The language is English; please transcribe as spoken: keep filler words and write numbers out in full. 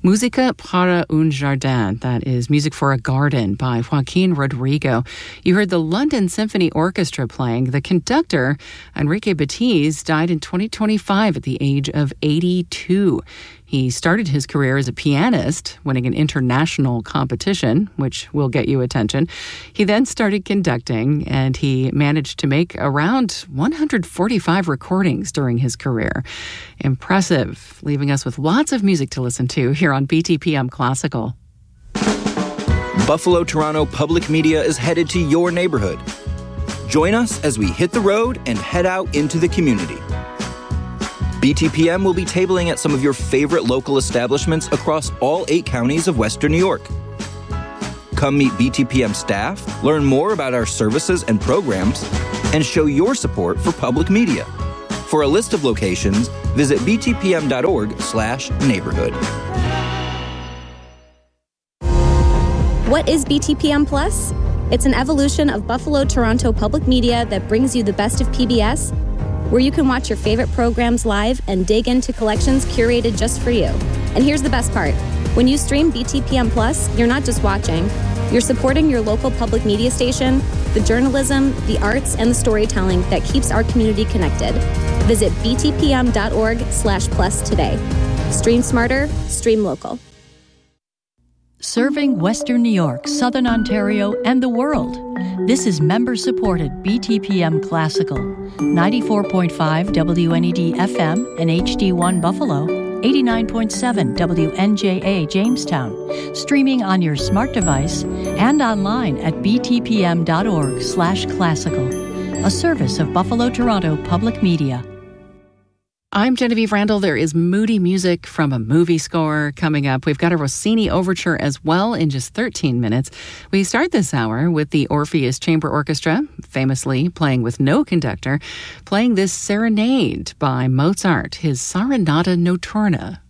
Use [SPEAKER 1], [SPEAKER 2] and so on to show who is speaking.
[SPEAKER 1] Música para un Jardin, that is Music for a Garden by Joaquin Rodrigo. You heard the London Symphony Orchestra playing. The conductor, Enrique Batiz, died in twenty twenty-five at the age of eighty-two. He started his career as a pianist, winning an international competition, which will get you attention. He then started conducting, and he managed to make around one hundred forty-five recordings during his career. Impressive, leaving us with lots of music to listen to here on B T P M Classical.
[SPEAKER 2] Buffalo Toronto Public Media is headed to your neighborhood. Join us as we hit the road and head out into the community. B T P M will be tabling at some of your favorite local establishments across all eight counties of Western New York. Come meet B T P M staff, learn more about our services and programs, and show your support for public media. For a list of locations, visit b t p m dot org slash neighborhood.
[SPEAKER 3] What is B T P M Plus? It's an evolution of Buffalo Toronto Public Media that brings you the best of P B S, where you can watch your favorite programs live and dig into collections curated just for you. And here's the best part. When you stream B T P M Plus, you're not just watching. You're supporting your local public media station, the journalism, the arts, and the storytelling that keeps our community connected. Visit b t p m dot org slash plus today. Stream smarter, stream local.
[SPEAKER 4] Serving Western New York, Southern Ontario, and the world. This is member-supported B T P M Classical, ninety-four point five W N E D F M and H D one Buffalo, eighty-nine point seven W N J A Jamestown, streaming on your smart device and online at b t p m dot org slash classical, a service of Buffalo Toronto Public Media.
[SPEAKER 1] I'm Genevieve Randall. There is moody music from a movie score coming up. We've got a Rossini overture as well in just thirteen minutes. We start this hour with the Orpheus Chamber Orchestra, famously playing with no conductor, playing this serenade by Mozart, his Serenata Notturna.